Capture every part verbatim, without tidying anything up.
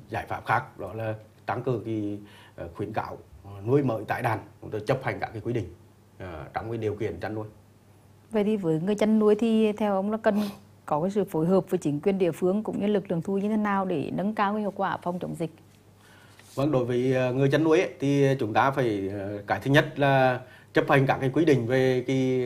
giải pháp khác, đó là tăng cường cái khuyến cáo nuôi mới tái đàn, chúng tôi chấp hành các cái quy định trong cái điều kiện chăn nuôi. Vậy thì với người chăn nuôi thì theo ông là cần có cái sự phối hợp với chính quyền địa phương cũng như lực lượng thú y như thế nào để nâng cao cái hiệu quả phòng chống dịch? Vâng, đối với người chăn nuôi ấy, thì chúng ta phải, cái thứ nhất là chấp hành các cái quy định về cái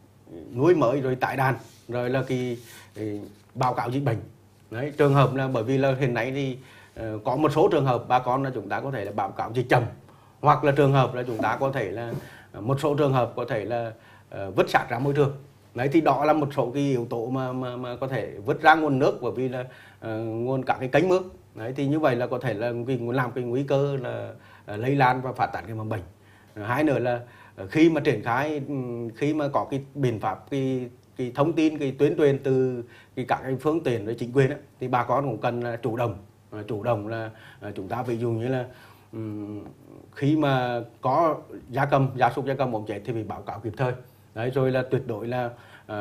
nuôi mới rồi tái đàn, rồi là cái, cái báo cáo dịch bệnh. Đấy, trường hợp là bởi vì là hiện nay thì uh, có một số trường hợp bà con là chúng ta có thể là báo cáo dịch chậm, hoặc là trường hợp là chúng ta có thể là một số trường hợp có thể là uh, vứt rác ra môi trường. Đấy thì đó là một số cái yếu tố mà mà, mà có thể vứt ra nguồn nước, bởi vì là uh, nguồn các cái cánh mương. Đấy thì như vậy là có thể là làm cái nguy cơ là uh, lây lan và phát tán cái mầm bệnh. Uh, hai nữa là uh, khi mà triển khai, khi mà có cái biện pháp cái cái thông tin, cái tuyên truyền từ cái các cái phương tiện với chính quyền ấy, thì bà con cũng cần là chủ động, uh, chủ động là uh, chúng ta ví dụ như là um, khi mà có gia cầm, gia súc gia cầm ốm chết thì phải báo cáo kịp thời. Đấy, rồi là tuyệt đối là uh,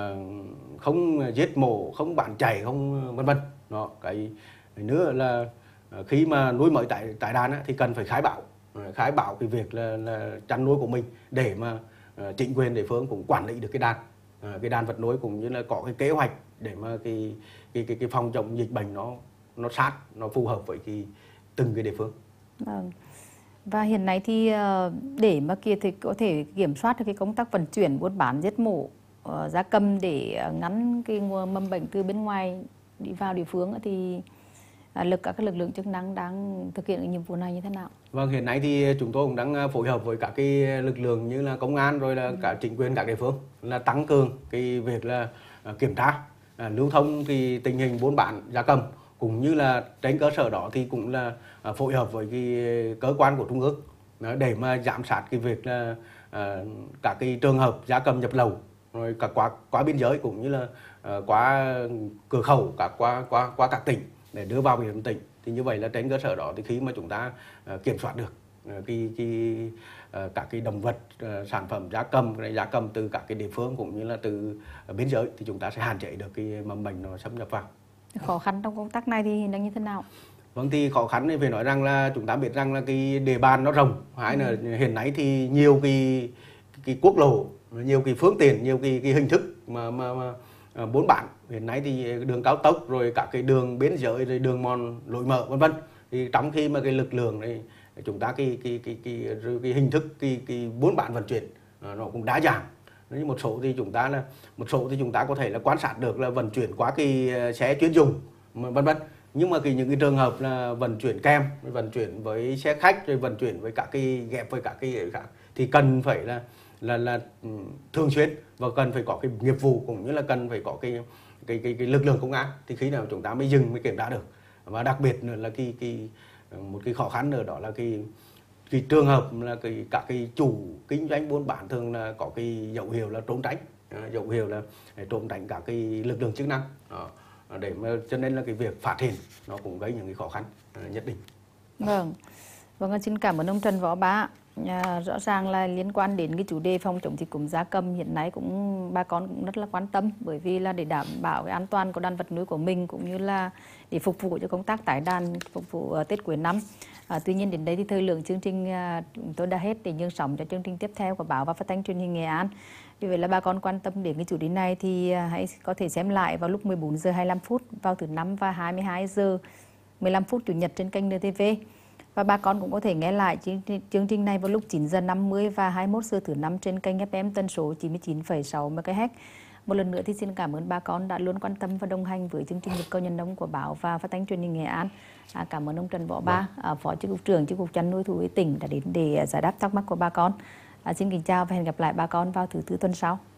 không giết mổ, không bán chạy, không vân vân. Đó, cái nữa là uh, khi mà nuôi mới tại tại đàn á, thì cần phải khai báo, uh, khai báo cái việc là, là chăn nuôi của mình, để mà uh, chính quyền địa phương cũng quản lý được cái đàn, uh, cái đàn vật nuôi, cũng như là có cái kế hoạch để mà cái cái cái, cái phòng chống dịch bệnh nó nó sát, nó phù hợp với cái từng cái địa phương. Vâng. Và hiện nay thì để mà kia thì có thể kiểm soát được cái công tác vận chuyển, buôn bán, giết mổ gia cầm để ngăn cái mầm bệnh từ bên ngoài đi vào địa phương thì lực các lực lượng chức năng đang thực hiện cái nhiệm vụ này như thế nào? Vâng, hiện nay thì chúng tôi cũng đang phối hợp với các cái lực lượng như là công an, rồi là ừ. cả chính quyền các địa phương là tăng cường cái việc là kiểm tra lưu thông cái tình hình buôn bán gia cầm, cũng như là trên cơ sở đó thì cũng là phối hợp với cái cơ quan của trung ương để mà giám sát cái việc là các cái trường hợp gia cầm nhập lậu, rồi cả qua qua biên giới, cũng như là qua cửa khẩu, cả qua qua qua các tỉnh để đưa vào địa tỉnh. Thì như vậy là trên cơ sở đó thì khi mà chúng ta kiểm soát được cái cái các cái động vật, sản phẩm gia cầm, gia cầm từ các cái địa phương cũng như là từ biên giới, thì chúng ta sẽ hạn chế được cái mầm bệnh nó xâm nhập vào. Khó khăn trong công tác này thì đang như thế nào? Vâng, thì khó khăn thì phải nói rằng là chúng ta biết rằng là cái địa bàn nó rộng, hay là ừ. hiện nay thì nhiều cái cái quốc lộ, nhiều cái phương tiện, nhiều cái cái hình thức mà mà, mà bốn bản. Hiện nay thì đường cao tốc, rồi các cái đường biên giới, rồi đường mòn lối mở vân vân. Thì trong khi mà cái lực lượng này chúng ta cái cái cái cái cái, cái hình thức cái cái bốn bản vận chuyển nó cũng đa dạng. Nếu một số thì chúng ta là một số thì chúng ta có thể là quan sát được là vận chuyển qua cái xe chuyên dùng vân vân. Nhưng mà cái những cái trường hợp là vận chuyển kèm, vận chuyển với xe khách, rồi vận chuyển với các cái ghép với các cái khác, thì cần phải là là là thường xuyên, và cần phải có cái nghiệp vụ, cũng như là cần phải có cái cái cái, cái lực lượng công an, thì khi nào chúng ta mới dừng, mới kiểm tra được. Và đặc biệt nữa là cái cái một cái khó khăn nữa, đó là cái cái trường hợp là cái các cái chủ kinh doanh buôn bán thường là có cái dấu hiệu là trốn tránh, dấu hiệu là trốn tránh các cái lực lượng chức năng. Đó. Để mà cho nên là cái việc phát hiện nó cũng gây những cái khó khăn nhất định. Vâng, vâng, xin cảm ơn ông Trần Võ Bá. À, rõ ràng là liên quan đến cái chủ đề phòng chống dịch cúm gia cầm hiện nay cũng bà con cũng rất là quan tâm, bởi vì là để đảm bảo cái an toàn của đàn vật nuôi của mình, cũng như là để phục vụ cho công tác tái đàn, phục vụ uh, Tết cuối năm. À, tuy nhiên đến đây thì thời lượng chương trình uh, chúng tôi đã hết, để nhường sóng cho chương trình tiếp theo của báo và phát thanh truyền hình Nghệ An. Vì vậy là bà con quan tâm đến cái chủ đề này thì uh, hãy có thể xem lại vào lúc mười bốn giờ hai mươi lăm phút vào thứ năm và hai mươi hai giờ mười lăm phút chủ nhật trên kênh en tê vê. Và bà con cũng có thể nghe lại chương trình này vào lúc chín giờ năm mươi và hai mươi mốt giờ thứ năm trên kênh ép em tần số chín mươi chín phẩy sáu mê ga héc. Một lần nữa thì xin cảm ơn bà con đã luôn quan tâm và đồng hành với chương trình Nhịp cầu Nhân Đông của báo và phát thanh truyền hình Nghệ An. À, cảm ơn ông Trần Võ Bá, à, Phó Chi cục trưởng Chi cục chăn nuôi thú y tỉnh đã đến để giải đáp thắc mắc của bà con. À, xin kính chào và hẹn gặp lại bà con vào thứ tư tuần sau.